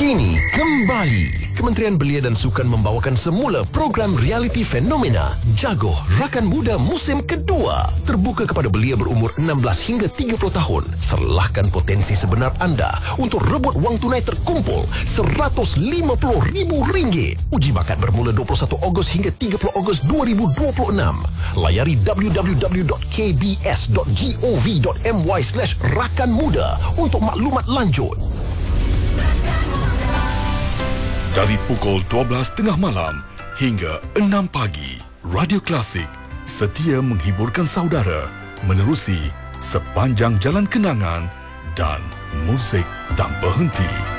Kini kembali Kementerian Belia dan Sukan membawakan semula program realiti fenomena Jagoh Rakan Muda musim kedua. Terbuka kepada belia berumur 16 hingga 30 tahun. Serlahkan potensi sebenar anda untuk rebut wang tunai terkumpul RM150,000. Uji bakat bermula 21 Ogos hingga 30 Ogos 2026. Layari www.kbs.gov.my/rakanmuda untuk maklumat lanjut. Dari pukul 12.30 malam hingga 6 pagi, Radio Klasik setia menghiburkan saudara menerusi sepanjang jalan kenangan dan muzik tanpa henti.